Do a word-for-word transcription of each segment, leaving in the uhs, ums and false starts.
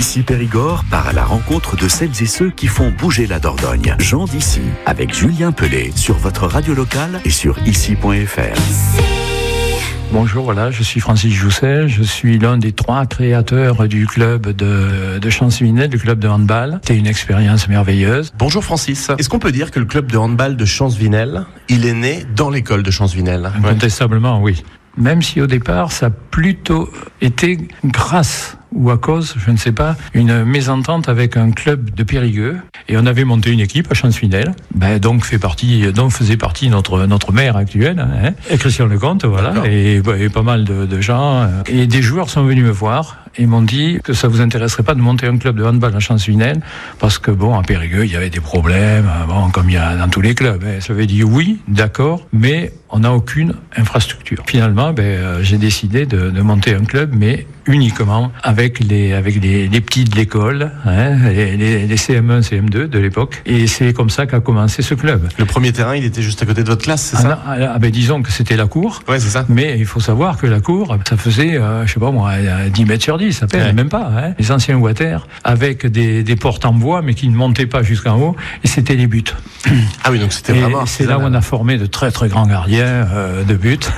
Ici Périgord part à la rencontre de celles et ceux qui font bouger la Dordogne. Gens d'ici, avec Julien Pelé, sur votre radio locale et sur ici point f r. Bonjour, voilà, je suis Francis Jousset, je suis l'un des trois créateurs du club de, de Champs-Vinel, du club de handball. C'était une expérience merveilleuse. Bonjour Francis, est-ce qu'on peut dire que le club de handball de Champs-Vinel, il est né dans l'école de Champs-Vinel? Incontestablement, oui. Même si au départ, ça a plutôt été grâce ou à cause, je ne sais pas, une mésentente avec un club de Périgueux. Et on avait monté une équipe à Champs-Vinel, ben, donc fait partie, dont faisait partie notre, notre maire actuel, hein, et Christian Lecomte, voilà, et, et pas mal de, de gens. Et des joueurs sont venus me voir et m'ont dit que ça vous intéresserait pas de monter un club de handball à Champs-Vinel, parce que bon, à Périgueux, il y avait des problèmes, bon, comme il y a dans tous les clubs. Hein. Ça veut dire oui, d'accord, mais on n'a aucune infrastructure. Finalement, ben, j'ai décidé de, de monter un club, mais uniquement avec les avec les, les petits de l'école, hein, les, les, les C M un, C M deux de l'époque. Et c'est comme ça qu'a commencé ce club. Le premier terrain, il était juste à côté de votre classe, c'est ah, ça? non, ah ben disons que c'était la cour. Ouais, c'est ça. Mais il faut savoir que la cour, ça faisait, euh, je sais pas moi, dix mètres sur dix, ça peine, ouais. Même pas. Hein. Les anciens water avec des, des portes en bois, mais qui ne montaient pas jusqu'en haut. Et c'était les buts. Ah oui, donc c'était et vraiment. C'est là où on a formé de très très grands gardiens euh, de but.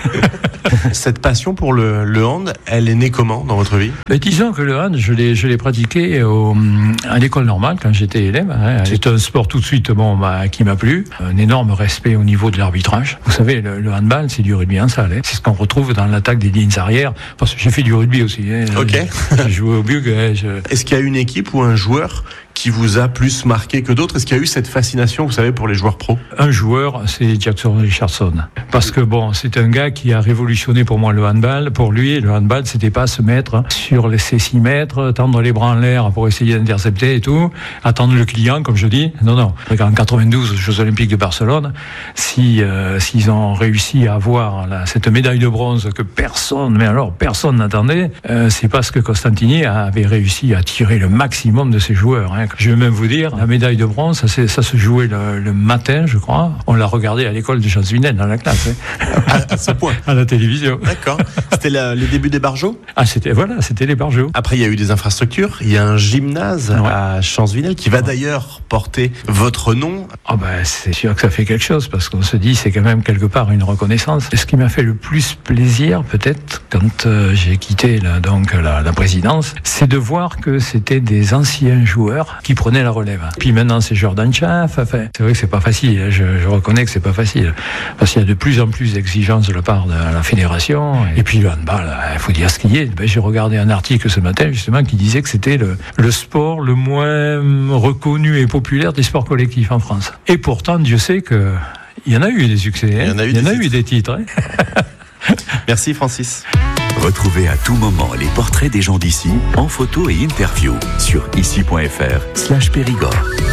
Cette passion pour le, le hand, elle est née comment dans votre vie? Ben, disons que le hand, je l'ai, je l'ai pratiqué au, à l'école normale quand j'étais élève. Hein. C'est un sport tout de suite bon, bah, qui m'a plu. Un énorme respect au niveau de l'arbitrage. Vous savez, le, le handball, c'est du rugby en salle. Hein. C'est ce qu'on retrouve dans l'attaque des lignes arrière. Parce que j'ai fait du rugby aussi. Hein. Ok. J'ai joué au bug. Hein, je... Est-ce qu'il y a une équipe ou un joueur qui vous a plus marqué que d'autres? Est-ce qu'il y a eu cette fascination, vous savez, pour les joueurs pros? Un joueur, c'est Jackson Richardson. Parce que bon, c'est un gars qui a révolutionné pour moi le handball. Pour lui, le handball, c'était pas se mettre sur les six mètres, tendre les bras en l'air pour essayer d'intercepter et tout, attendre le client, comme je dis. Non, non. En quatre-vingt-douze, aux Jeux Olympiques de Barcelone, si, euh, s'ils ont réussi à avoir là, cette médaille de bronze que personne, mais alors personne n'attendait, euh, c'est parce que Costantini avait réussi à tirer le maximum de ses joueurs. Hein. Je vais même vous dire, la médaille de bronze, ça, c'est, ça se jouait le, le matin, je crois. On l'a regardé à l'école de Champs-Vinel, dans la classe. Hein. À, à ce point. À la télévision. D'accord. C'était la, les débuts des Barjots? Ah, c'était, voilà, c'était les Barjots. Après, il y a eu des infrastructures. Il y a un gymnase ouais. à Champs-Vinel qui va ouais. d'ailleurs porter votre nom. Ah, ben, c'est sûr que ça fait quelque chose, parce qu'on se dit, c'est quand même quelque part une reconnaissance. Ce qui m'a fait le plus plaisir, peut-être, quand euh, j'ai quitté la, donc, la, la présidence, c'est de voir que c'était des anciens joueurs qui prenaient la relève. Puis maintenant, c'est Jordan Chaff. Enfin, c'est vrai que c'est pas facile. Je, je reconnais que c'est pas facile. Parce qu'il y a de plus en plus d'exigences de la part de la fédération. Et puis le handball, il faut dire ce qu'il y est. Ben, j'ai regardé un article ce matin, justement, qui disait que c'était le, le sport le moins reconnu et populaire des sports collectifs en France. Et pourtant, Dieu sait que il y en a eu des succès. Hein. Il y en a eu, il y en a eu des titres. Hein. Merci Francis. Retrouvez à tout moment les portraits des gens d'ici en photo et interview sur ici point f r slash Périgord.